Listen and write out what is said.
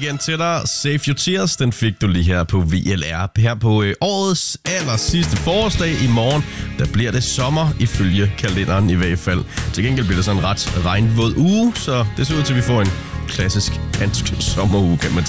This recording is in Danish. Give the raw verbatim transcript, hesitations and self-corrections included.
weekend til dig. Save Your Tears, den fik du lige her på V L R. Her på øh, årets aller sidste forårsdag i morgen, der bliver det sommer ifølge kalenderen i hvert fald. Til gengæld bliver det sådan en ret regnvåd uge, så det ser ud til, at vi får en klassisk dansk sommeruge, kan man